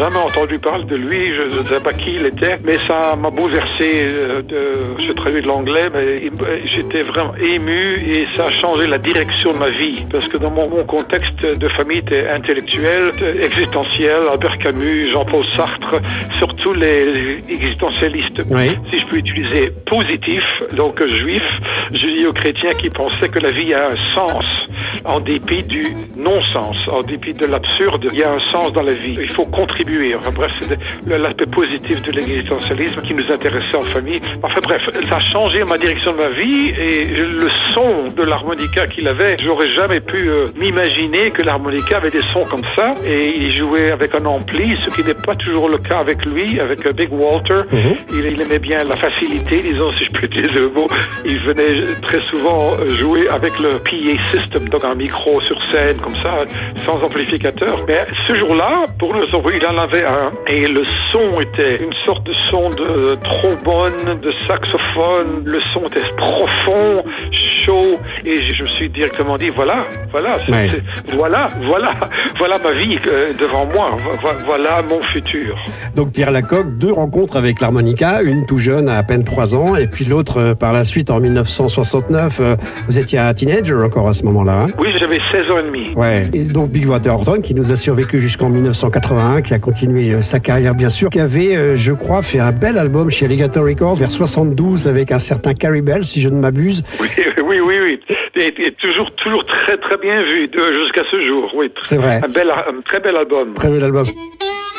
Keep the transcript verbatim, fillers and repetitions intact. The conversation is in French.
jamais entendu parler de lui, je ne savais pas qui il était, mais ça m'a bouleversé. De, je traduis de l'anglais, mais j'étais vraiment ému et ça a changé la direction de ma vie. Parce que dans mon, mon contexte de famille intellectuelle, existentielle, Albert Camus, Jean-Paul Sartre, surtout les existentialistes, oui. Si je peux utiliser positif, donc juif, judéo-chrétien qui pensaient que la vie a un sens en dépit du non-sens, en dépit de l'absurde, il y a un sens dans la vie. Il faut contribuer. Enfin bref, c'est l'aspect positif de l'existentialisme qui nous intéressait en famille. Enfin bref, ça a changé ma direction de ma vie et le son de l'harmonica qu'il avait, j'aurais jamais pu euh, m'imaginer que l'harmonica avait des sons comme ça et il jouait avec un ampli, ce qui n'est pas toujours le cas avec lui, avec euh, Big Walter. Mm-hmm. il, il aimait bien la facilité, disons si je peux utiliser le mot. Il venait très souvent jouer avec le P A system, donc un micro sur scène comme ça, sans amplificateur. Mais ce jour-là, pour le son, il en avait un et le son était une sorte de son de trombone, de saxophone. Le son était profond, chaud et je me suis directement dit voilà, voilà, c'est, ouais. c'est, voilà, voilà, voilà ma vie euh, devant moi, voilà mon futur. Donc Pierre Lacocque, deux rencontres avec l'harmonica, une tout jeune à à peine trois ans et puis l'autre euh, par la suite en dix-neuf cent soixante-neuf. Euh, vous étiez un teenager encore à ce moment-là. Hein oui, j'avais seize ans et demi. Ouais. Et donc Big Walter Horton qui nous a survécu jusqu'en dix-neuf cent quatre-vingt-un, qui a continué euh, sa carrière bien sûr, qui avait, euh, je crois, fait un bel album chez Alligator Records vers soixante-douze avec un certain Carrie Bell, si je ne m'abuse. Oui, oui, oui, oui. Et, et toujours, toujours très, très bien vu de, jusqu'à ce jour. Oui. C'est vrai. Un, bel, un très bel album. Très bel album.